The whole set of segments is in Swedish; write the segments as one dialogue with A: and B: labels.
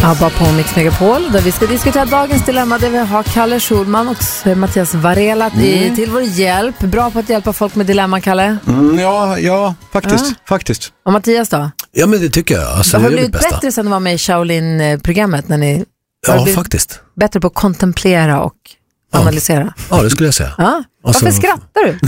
A: ABBA på Mix Megapol, där vi ska diskutera dagens dilemma, där vi har Kalle Schulman och Mattias Varela till vår hjälp. Bra på att hjälpa folk med dilemma, Kalle?
B: Ja, faktiskt.
A: Och Mattias då?
C: Ja, men det tycker jag. Alltså,
A: har du blivit bättre sen du var med i Shaolin-programmet? När ni
C: faktiskt.
A: Bättre på att kontemplera och analysera?
C: Ja, det skulle jag säga.
A: Ja. Varför skrattar du?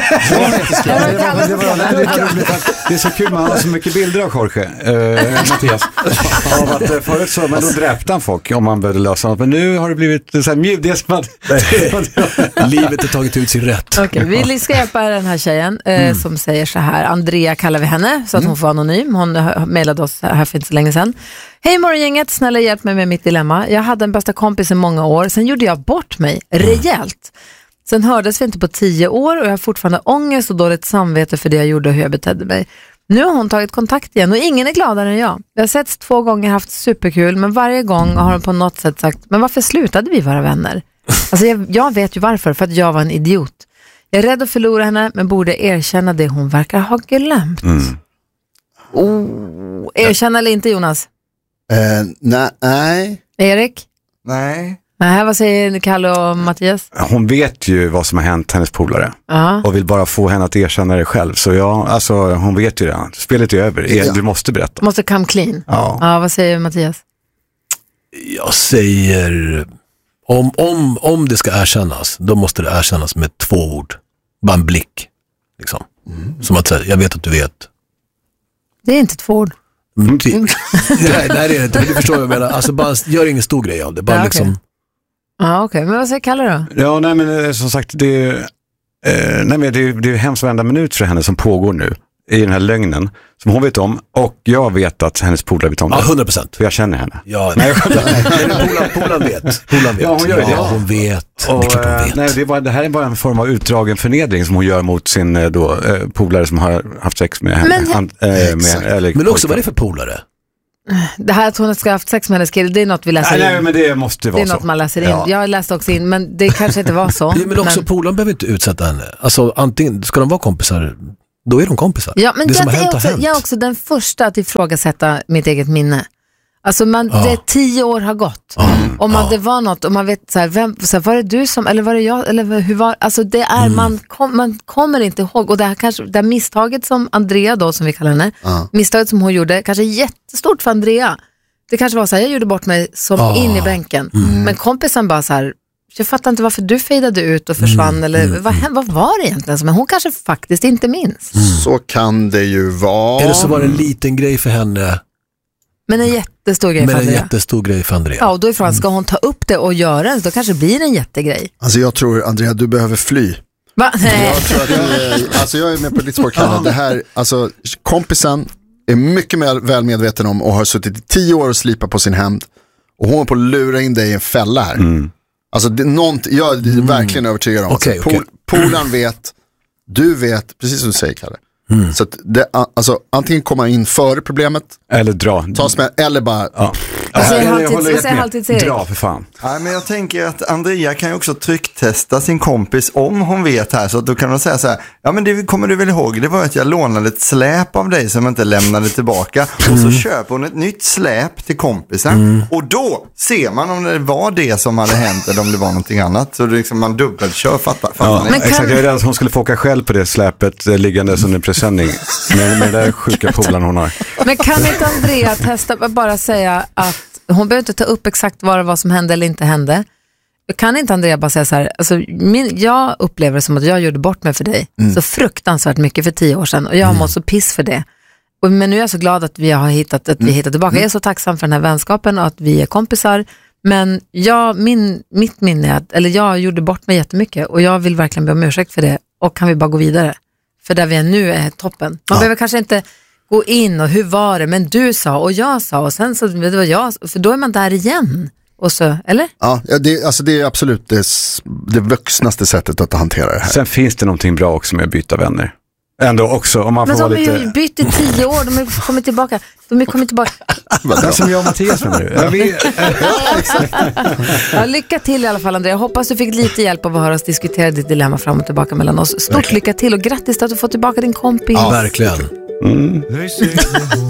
B: Det är så kul, man har så mycket bilder av Jorge, Mattias. Av att förut så, men då dräpte han folk om man behövde lösa något. Men nu har det blivit så här mjukt.
C: Livet har tagit ut sin rätt.
A: Okej, vi ska hjälpa den här tjejen som säger så här. Andrea kallar vi henne så att hon får anonym. Hon mejlade oss här för inte så länge sedan. Hej morgongänget, snälla hjälp mig med mitt dilemma. Jag hade en bästa kompis i många år. Sen gjorde jag bort mig rejält. Sen hördes vi inte på 10 år och jag har fortfarande ångest och dåligt samvete för det jag gjorde och hur jag betedde mig. Nu har hon tagit kontakt igen och ingen är gladare än jag. Jag har setts 2 gånger, haft superkul, men varje gång har hon på något sätt sagt, men varför slutade vi vara vänner? Alltså jag vet ju varför, för att jag var en idiot. Jag är rädd att förlora henne, men borde erkänna det hon verkar ha glömt. Erkänna eller inte, Jonas?
D: Nej.
A: Erik?
D: Nej.
A: Nej, vad säger Kalle och Mattias?
B: Hon vet ju vad som har hänt hennes polare. Och vill bara få henne att erkänna det själv. Så hon vet ju det. Spelet är över. Du måste berätta.
A: Måste come clean. Ja, vad säger Mattias?
C: Jag säger om det ska erkännas, då måste det erkännas med 2 ord. Bara en blick. Liksom. Som att säga, jag vet att du vet.
A: Det är inte 2 ord.
C: Nej, det är det inte. Men du förstår vad jag menar. Alltså bara gör ingen stor grej av det. Bara liksom...
A: Ja, okej. Men vad säger Kalle då?
B: Ja, nej men som sagt, det är hemskt varenda minut för henne som pågår nu i den här lögnen som hon vet om, och jag vet att hennes polare vet om det.
C: Ja, 100%.
B: För jag känner henne.
C: Ja, polaren vet.
B: Ja, hon gör det.
C: Ja, hon vet. Det är klart hon vet.
B: Nej, det här är bara en form av utdragen förnedring som hon gör mot sin polare som har haft sex med henne.
C: Men också, vad är det för polare?
A: Det här att hon ska ha haft sex med hennes kille, det är något vi läser in.
B: Nej, men det måste vara så.
A: Det är något man läser in. Ja. Jag läste också in, men det kanske inte var så.
C: Men också polaren behöver inte utsätta henne. Alltså antingen, ska de vara kompisar, då är de kompisar.
A: Ja, men
C: det som har hänt har hänt.
A: Jag är också den första att ifrågasätta mitt eget minne. Alltså det 10 år har gått. Om det var något, och man vet så här, var det du som, eller var det jag, eller hur var, alltså det är, man kommer inte ihåg, och det här kanske, det här misstaget som Andrea då, som vi kallar henne, misstaget som hon gjorde, kanske jättestort för Andrea. Det kanske var så här, jag gjorde bort mig som in i bänken. Men kompisen bara så här, jag fattar inte varför du fejdade ut och försvann, eller vad var det egentligen? Men hon kanske faktiskt inte minns.
D: Så kan det ju vara.
C: Eller så var det en liten grej för henne.
A: Men en jättestor grej för Andrea. Ja, och då är frågan, ska hon ta upp det och göra det? Då kanske blir det en jättegrej.
D: Alltså jag tror, Andrea, du behöver fly.
A: Va? Nej.
D: Jag tror att jag är med på ditt spår, Kalle. Det här, alltså kompisen är mycket väl medveten om och har suttit i 10 år och slipat på sin hämnd. Och hon är på att lura in dig i en fälla här. Alltså jag är verkligen övertygad om.
C: Okay.
D: Polaren vet, du vet, precis som du säger, Kalle. Så att alltså, antingen komma in före problemet
B: eller dra.
D: Tas med, eller bara
B: dra för fan.
E: Ja, men jag tänker att Andrea kan ju också trycktesta sin kompis om hon vet här, så att då kan hon säga så här: ja, men det kommer du väl ihåg, det var att jag lånade ett släp av dig som inte lämnade tillbaka, och så köper hon ett nytt släp till kompisen, och då ser man om det var det som hade hänt eller om det var någonting annat, så det liksom man dubbelkör, fattar ni?
B: Men exakt, jag är rädd att hon skulle få åka själv på det släpet liggande som en presenning med den där sjuka polan hon har.
A: Men kan inte Andrea testa, bara säga att hon behöver inte ta upp exakt vad det var som hände eller inte hände. Kan inte Andrea bara säga så här, alltså jag upplever det som att jag gjorde bort mig för dig så fruktansvärt mycket för 10 år sedan, och jag har mått så piss för det. Men nu är jag så glad att vi har hittat tillbaka. Jag är så tacksam för den här vänskapen och att vi är kompisar. Men mitt minne är att, jag gjorde bort mig jättemycket, och jag vill verkligen be om ursäkt för det, och kan vi bara gå vidare? För där vi är nu är toppen. Man behöver kanske inte gå in och hur var det, men du sa och jag sa, och sen så det var jag, för då är man där igen. Och så, eller?
D: Ja, det är absolut det vuxnaste sättet att hantera det här.
B: Sen finns det någonting bra också med att byta vänner. Ändå också, om man får vara lite...
A: Men de har ju bytt i 10 år, de har kommit tillbaka.
B: Det som jag och Mattias med nu.
A: Lycka till i alla fall, Andrea. Jag hoppas du fick lite hjälp av att höra oss diskutera ditt dilemma fram och tillbaka mellan oss. Stort lycka till och grattis att du får tillbaka din kompis.
C: Ja, verkligen.